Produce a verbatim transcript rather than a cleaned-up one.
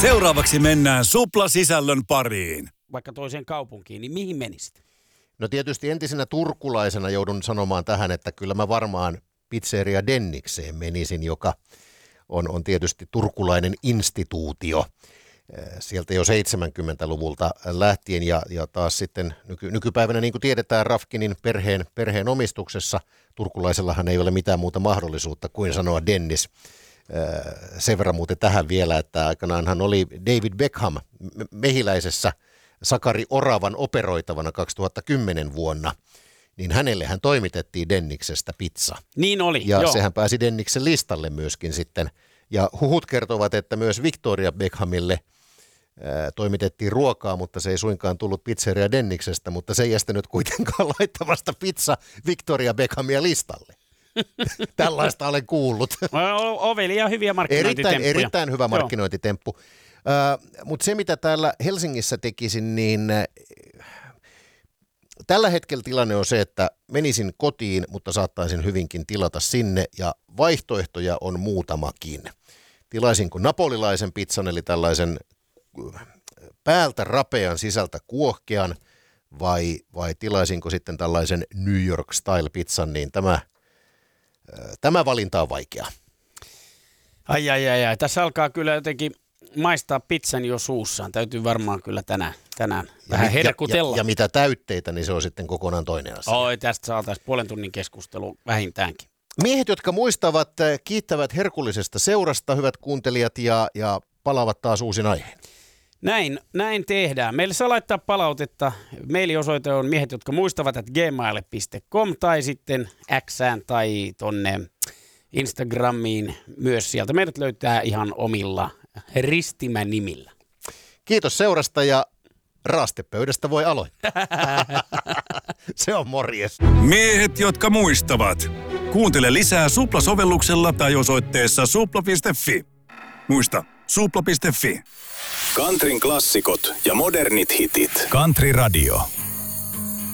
Seuraavaksi mennään Supla-sisällön pariin. Vaikka toiseen kaupunkiin, niin mihin menisit? No tietysti entisenä turkulaisena joudun sanomaan tähän, että kyllä mä varmaan Pizzeria Dennikseen menisin, joka on, on tietysti turkulainen instituutio sieltä jo seitsemänkymmentäluvulta lähtien ja, ja taas sitten nyky, nykypäivänä, niin kuin tiedetään, Rafkinin perheen, perheen omistuksessa. Turkulaisellahan ei ole mitään muuta mahdollisuutta kuin sanoa Dennis. Sen verran muuten tähän vielä, että aikanaan hän oli David Beckham Mehiläisessä Sakari Oravan operoitavana kaksituhattakymmenen vuonna, niin hänelle hän toimitettiin Denniksestä pizza. Niin oli, Ja joo. sehän pääsi Denniksen listalle myöskin sitten. Ja huhut kertovat, että myös Victoria Beckhamille ää, toimitettiin ruokaa, mutta se ei suinkaan tullut Pizzeria Denniksestä, mutta se ei estänyt kuitenkaan laittamasta pizza Victoria Beckhamia listalle. Tällaista olen kuullut. Ovelia hyviä markkinointitemppuja. Erittäin, erittäin hyvä markkinointitemppu. Uh, mutta se, mitä täällä Helsingissä tekisin, niin uh, tällä hetkellä tilanne on se, että menisin kotiin, mutta saattaisin hyvinkin tilata sinne, ja vaihtoehtoja on muutamakin. Tilaisinko napolilaisen pizzan, eli tällaisen uh, päältä rapean, sisältä kuohkean, vai, vai tilaisinko sitten tällaisen New York style pizzan, niin tämä, uh, tämä valinta on vaikea. Ai, ai, ai, ai. Tässä alkaa kyllä jotenkin maistaa pizzan jo suussaan. Täytyy varmaan kyllä tänään, tänään vähän herkutella. Ja, ja, ja mitä täytteitä, niin se on sitten kokonaan toinen asia. Oi, tästä saataisiin puolen tunnin keskustelu vähintäänkin. Miehet, jotka muistavat, kiittävät herkullisesta seurasta, hyvät kuuntelijat, ja, ja palaavat taas uusin aiheen. Näin, näin tehdään. Meille saa laittaa palautetta. Mailiosoite on miehet, jotka muistavat, että gmail piste com tai sitten Xään tai tonne Instagramiin myös sieltä. Meidät löytää ihan omilla ristimänimillä. Kiitos seurasta ja raastepöydästä voi aloittaa. Se on morjes. Miehet, jotka muistavat. Kuuntele lisää Supla-sovelluksella tai osoitteessa supla piste fi. Muista, supla piste fi. Countryn klassikot ja modernit hitit. Country Radio.